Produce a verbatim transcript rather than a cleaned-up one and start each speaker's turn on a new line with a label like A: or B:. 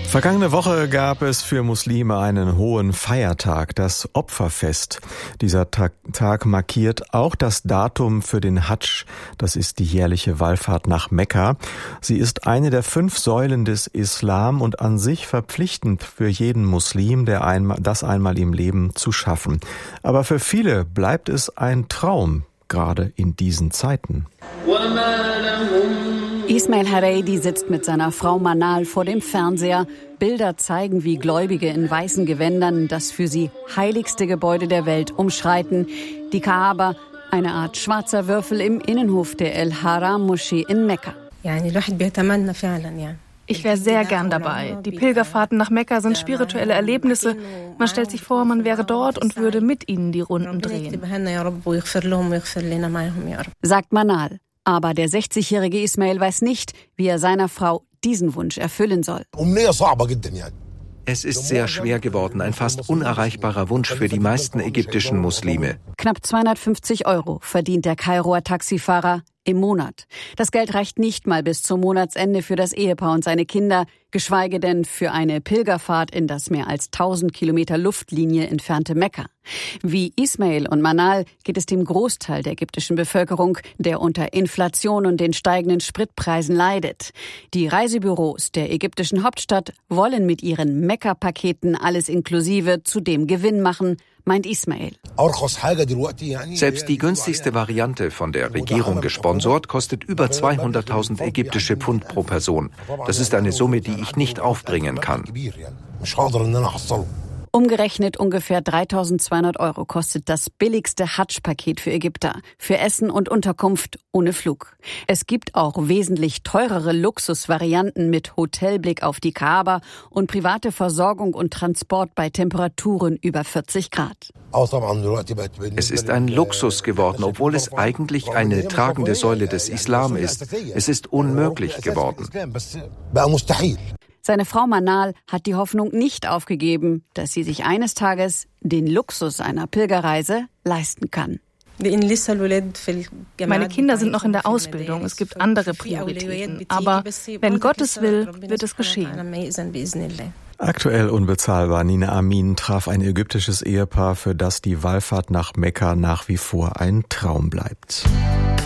A: Vergangene Woche gab es für Muslime einen hohen Feiertag, das Opferfest. Dieser Tag, Tag markiert auch das Datum für den Hadsch. Das ist die jährliche Wallfahrt nach Mekka. Sie ist eine der fünf Säulen des Islam und an sich verpflichtend für jeden Muslim, der einmal, das einmal im Leben zu schaffen. Aber für viele bleibt es ein Traum, gerade in diesen Zeiten.
B: Ismail Hareidi sitzt mit seiner Frau Manal vor dem Fernseher. Bilder zeigen, wie Gläubige in weißen Gewändern das für sie heiligste Gebäude der Welt umschreiten. Die Kaaba, eine Art schwarzer Würfel im Innenhof der El-Haram-Moschee in Mekka.
C: Ich wäre sehr gern dabei. Die Pilgerfahrten nach Mekka sind spirituelle Erlebnisse. Man stellt sich vor, man wäre dort und würde mit ihnen die Runden drehen.
B: Sagt Manal. Aber der sechzigjährige Ismail weiß nicht, wie er seiner Frau diesen Wunsch erfüllen soll.
D: Es ist sehr schwer geworden, ein fast unerreichbarer Wunsch für die meisten ägyptischen Muslime.
B: Knapp zweihundertfünfzig Euro verdient der Kairoer Taxifahrer im Monat. Das Geld reicht nicht mal bis zum Monatsende für das Ehepaar und seine Kinder, geschweige denn für eine Pilgerfahrt in das mehr als tausend Kilometer Luftlinie entfernte Mekka. Wie Ismail und Manal geht es dem Großteil der ägyptischen Bevölkerung, der unter Inflation und den steigenden Spritpreisen leidet. Die Reisebüros der ägyptischen Hauptstadt wollen mit ihren Mekka-Paketen alles inklusive zudem Gewinn machen, meint Ismail.
D: Selbst die günstigste Variante, von der Regierung gesponsort, kostet über zweihunderttausend ägyptische Pfund pro Person. Das ist eine Summe, die ich nicht aufbringen kann.
B: Umgerechnet ungefähr dreitausendzweihundert Euro kostet das billigste Hadsch-Paket für Ägypter, für Essen und Unterkunft ohne Flug. Es gibt auch wesentlich teurere Luxusvarianten mit Hotelblick auf die Kaaba und private Versorgung und Transport bei Temperaturen über vierzig Grad.
D: Es ist ein Luxus geworden, obwohl es eigentlich eine tragende Säule des Islam ist. Es ist unmöglich geworden.
B: Seine Frau Manal hat die Hoffnung nicht aufgegeben, dass sie sich eines Tages den Luxus einer Pilgerreise leisten kann.
C: Meine Kinder sind noch in der Ausbildung, es gibt andere Prioritäten. Aber wenn Gott es will, wird es geschehen.
A: Aktuell unbezahlbar. Nina Amin traf ein ägyptisches Ehepaar, für das die Wallfahrt nach Mekka nach wie vor ein Traum bleibt.